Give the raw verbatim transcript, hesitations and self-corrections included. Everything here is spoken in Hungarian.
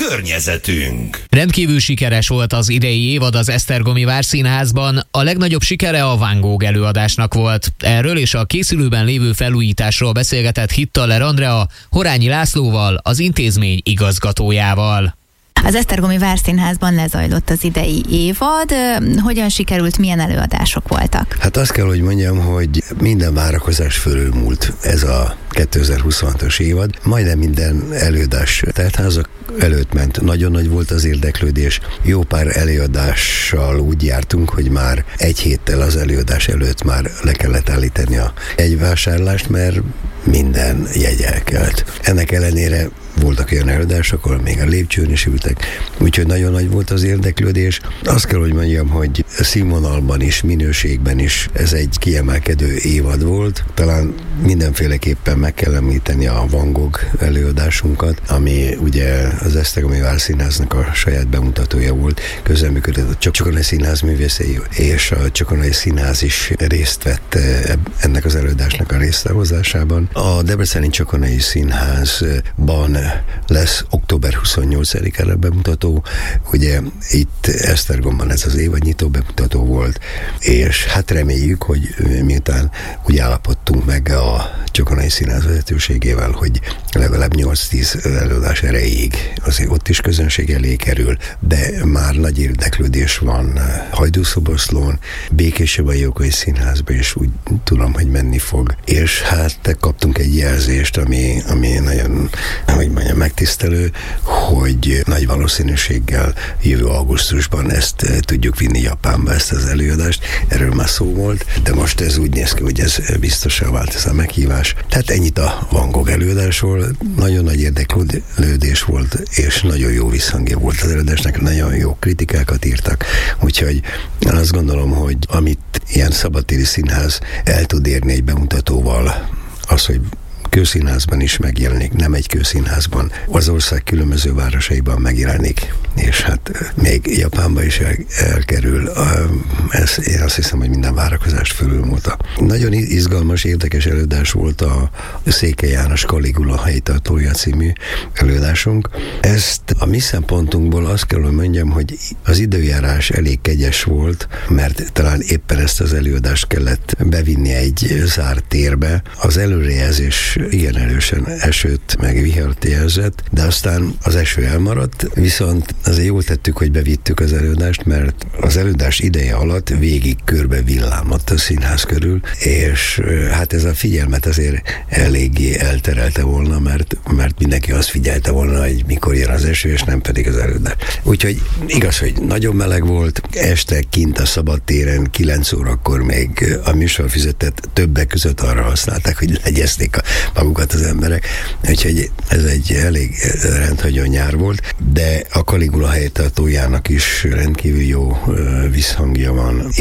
környezetünk. Rendkívül sikeres volt az idei évad az Esztergomi Várszínházban, a legnagyobb sikere a Van Gogh előadásnak volt. Erről és a készülőben lévő felújításról beszélgetett Hittaler Andrea Horányi Lászlóval, az intézmény igazgatójával. Az Esztergomi Várszínházban lezajlott az idei évad. Hogyan sikerült, milyen előadások voltak? Hát azt kell, hogy mondjam, hogy minden várakozás fölülmúlt ez a kétezer-huszonhatos évad. Majdnem minden előadás teltházak előtt ment. Nagyon nagy volt az érdeklődés. Jó pár előadással úgy jártunk, hogy már egy héttel az előadás előtt már le kellett állítani a jegyvásárlást, mert minden jegy elkelt. Ennek ellenére voltak olyan előadások, ahol még a lépcsőn is ültek, úgyhogy nagyon nagy volt az érdeklődés. Azt kell, hogy mondjam, hogy színvonalban is, minőségben is ez egy kiemelkedő évad volt. Talán mindenféleképpen meg kell említeni a Van Gogh előadásunkat, ami ugye az Esztergomi Várszínháznak a saját bemutatója volt. Közreműködött a Csokonai Színház művészei, és a Csokonai Színház is részt vett ennek az előadásnak a részrehozásában. A Debreceni Csokonai Színházban lesz október huszonnyolcadikára bemutató. Ugye itt Esztergomban ez az évad nyitó bemutató volt, és hát reméljük, hogy miután úgy állapodtunk meg a Csokonai Színház vezetőségével, hogy legalább nyolc-tíz előadás erejéig azért ott is közönség elé kerül, de már nagy érdeklődés van Hajdúszoboszlón, Békés-Csabai Színházban is úgy tudom, hogy menni fog. És hát kaptunk egy jelzést, ami, ami nagyon, hogy mondjam, megtisztelő, hogy nagy valószínűséggel jövő augusztusban ezt tudjuk vinni Japánba, ezt az előadást. Erről már szó volt, de most ez úgy néz ki, hogy ez biztosan vált ez a meghívás. Tehát ennyit a Van Gogh előadásról. Nagyon nagy érdeklődés volt, és nagyon jó visszhangja volt az előadásnak, nagyon jó kritikákat írtak, úgyhogy én azt gondolom, hogy amit ilyen szabadtéri színház el tud érni egy bemutatóval, az, hogy kőszínházban is megjelenik, nem egy kőszínházban, az ország különböző városaiban megjelenik, és hát még Japánba is el, elkerül. Ez, én azt hiszem, hogy minden várakozást fölülmúlta. Nagyon izgalmas, érdekes előadás volt a Székely János Kaligula helytartója című előadásunk. Ezt a mi szempontunkból azt kell, hogy mondjam, hogy az időjárás elég kegyes volt, mert talán éppen ezt az előadást kellett bevinni egy zárt térbe. Az előrejelzés igen erősen esőt meg vihart jelzett, de aztán az eső elmaradt, viszont azért jól tettük, hogy bevittük az előadást, mert az előadás ideje alatt végig körbe villámott a színház körül, és hát ez a figyelmet azért eléggé elterelte volna, mert, mert mindenki azt figyelte volna, hogy mikor jön az eső, és nem pedig az előadás. Úgyhogy igaz, hogy nagyon meleg volt, este kint a szabadtéren kilenc órakor még a műsorfüzetet többek között arra használták, hogy legyezték a magukat az emberek, úgyhogy ez egy elég rendhagyó nyár volt, de a Kaligula helytartójának is rendkívül jó visszhangja van.